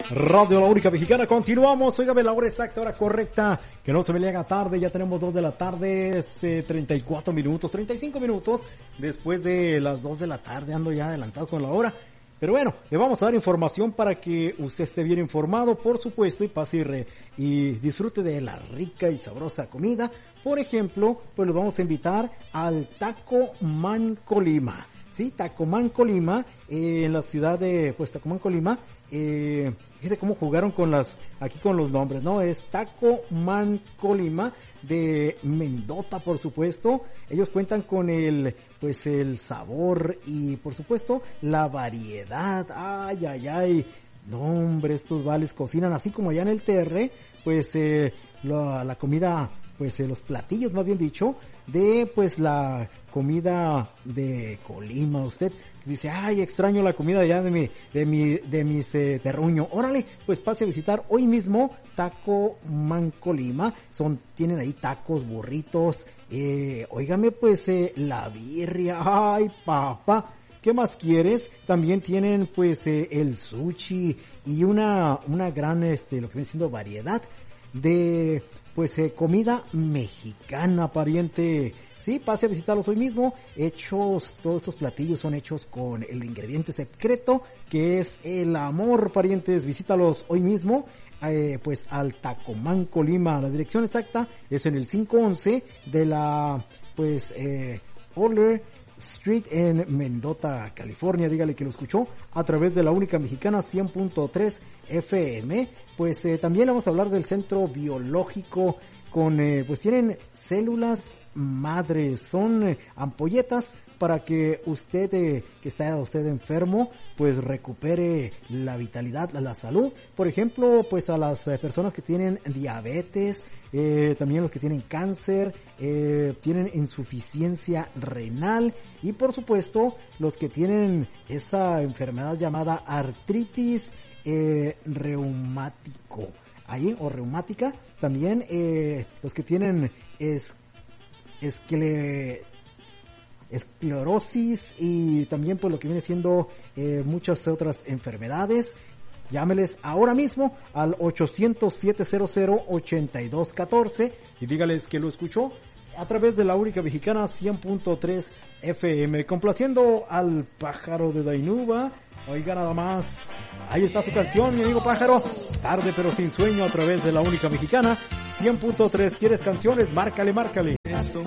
Radio La Única Mexicana, continuamos. Óigame la hora exacta, hora correcta, que no se me le haga tarde. Ya tenemos 2 de la tarde, 34 minutos, 35 minutos después de las 2 de la tarde. Ando ya adelantado con la hora. Pero bueno, le vamos a dar información para que usted esté bien informado, por supuesto, y pase y disfrute de la rica y sabrosa comida. Por ejemplo, pues los vamos a invitar al Taco Man Colima. Sí, Tacomán Colima, en la ciudad de, pues, Tacomán Colima. Fíjate cómo jugaron aquí con los nombres, ¿no? Es Tacomán Colima de Mendota, por supuesto. Ellos cuentan con el sabor y, por supuesto, la variedad. Ay, ay, ay. No, hombre, estos vales cocinan así como allá en el TR, pues, la comida, pues, los platillos, más bien dicho, de, pues, la comida de Colima. Usted dice, ay, extraño la comida allá de mis terruño. Órale, pues pase a visitar hoy mismo Tacomán Colima. Tienen ahí tacos, burritos, óigame, pues, la birria. Ay, papá, ¿qué más quieres? También tienen, pues, el sushi y una gran, lo que viene siendo variedad de, pues, comida mexicana, pariente. Sí, pase a visitarlos hoy mismo. Todos estos platillos son hechos con el ingrediente secreto, que es el amor, parientes. Visítalos hoy mismo, pues, al Tacomán Colima. La dirección exacta es en el 511 de la, pues, Oller Street en Mendota, California. Dígale que lo escuchó a través de La Única Mexicana 100.3 FM. Pues, también vamos a hablar del centro biológico pues tienen células madres, son ampolletas para que usted, que está usted enfermo, pues recupere la vitalidad, la salud. Por ejemplo, pues a las personas que tienen diabetes, también los que tienen cáncer, tienen insuficiencia renal y, por supuesto, los que tienen esa enfermedad llamada artritis reumático. Ahí, o reumática, también los que tienen esclerosis y también, pues, lo que viene siendo muchas otras enfermedades. Llámeles ahora mismo al 800-700-8214 y dígales que lo escuchó a través de La Única Mexicana 100.3 FM. Complaciendo al Pájaro de Dainuba. Oiga nada más, ahí está su canción, mi amigo Pájaro. Tarde pero sin sueño a través de La Única Mexicana 100.3. ¿Quieres canciones? Márcale. Eso